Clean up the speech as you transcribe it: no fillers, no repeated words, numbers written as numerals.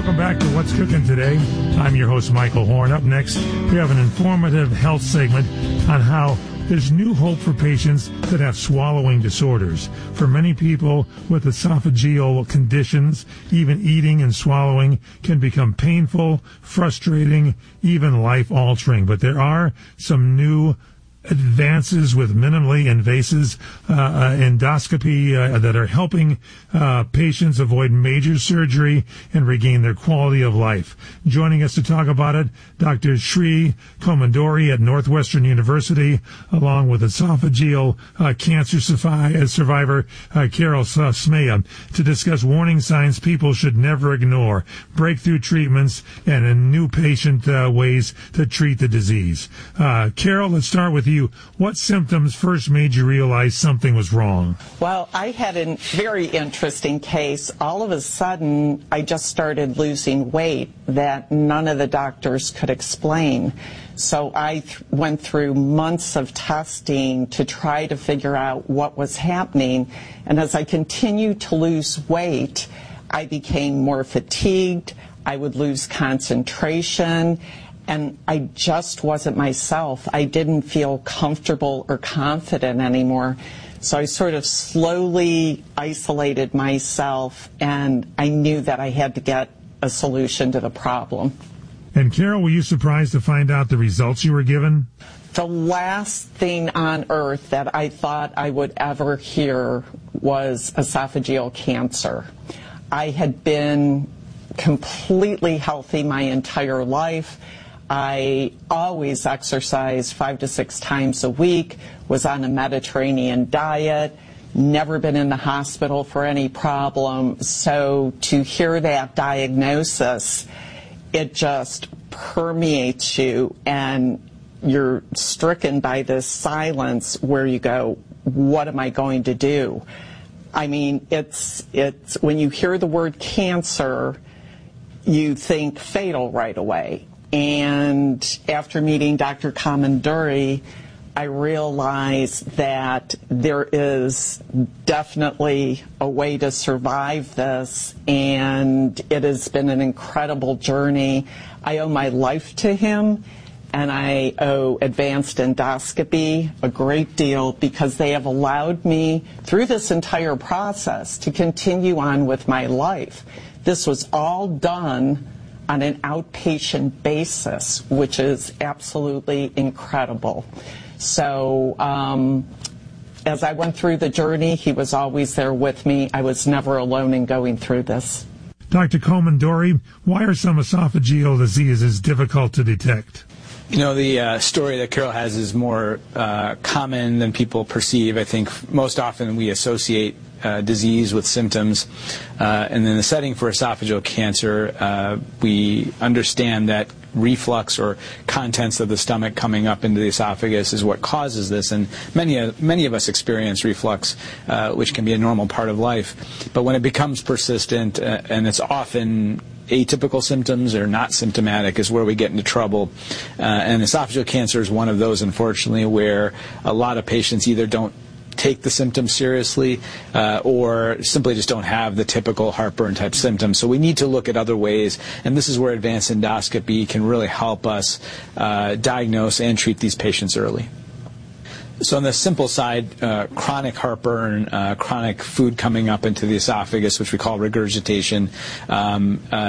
Welcome back to What's Cooking Today. I'm your host, Michael Horn. Up next, we have an informative health segment on how there's new hope for patients that have swallowing disorders. For many people with esophageal conditions, even eating and swallowing can become painful, frustrating, even life-altering. But there are some new advances with minimally invasive endoscopy that are helping patients avoid major surgery and regain their quality of life. Joining us to talk about it, Dr. Sri Komanduri at Northwestern University, along with esophageal cancer survivor Carol Smaya, to discuss warning signs people should never ignore, breakthrough treatments, and new patient ways to treat the disease. Carol, let's start with you. What symptoms first made you realize something was wrong? Well, I had a very interesting case. All of a sudden, I just started losing weight that none of the doctors could explain. So I went through months of testing to try to figure out what was happening. And as I continued to lose weight, I became more fatigued. I would lose concentration. And I just wasn't myself. I didn't feel comfortable or confident anymore. So I sort of slowly isolated myself, and I knew that I had to get a solution to the problem. And Carol, were you surprised to find out the results you were given? The last thing on earth that I thought I would ever hear was esophageal cancer. I had been completely healthy my entire life. I always exercised 5 to 6 times a week, was on a Mediterranean diet, never been in the hospital for any problem. So to hear that diagnosis, it just permeates you, and you're stricken by this silence where you go, what am I going to do? I mean, it's when you hear the word cancer, you think fatal right away. And after meeting Dr. Komanduri, I realized that there is definitely a way to survive this, and it has been an incredible journey. I owe my life to him, and I owe Advanced Endoscopy a great deal because they have allowed me, through this entire process, to continue on with my life. This was all done on an outpatient basis, which is absolutely incredible. So as I went through the journey, he was always there with me. I was never alone in going through this. Dr. Komanduri, why are some esophageal diseases difficult to detect? You know, the story that Carol has is more common than people perceive. I think most often we associate disease with symptoms. And in the setting for esophageal cancer, we understand that reflux or contents of the stomach coming up into the esophagus is what causes this. And many of us experience reflux, which can be a normal part of life. But when it becomes persistent, and it's often atypical symptoms or not symptomatic, is where we get into trouble. And esophageal cancer is one of those, unfortunately, where a lot of patients either don't take the symptoms seriously or simply just don't have the typical heartburn type symptoms. So we need to look at other ways, and this is where advanced endoscopy can really help us diagnose and treat these patients early. So on the simple side, chronic heartburn, chronic food coming up into the esophagus, which we call regurgitation,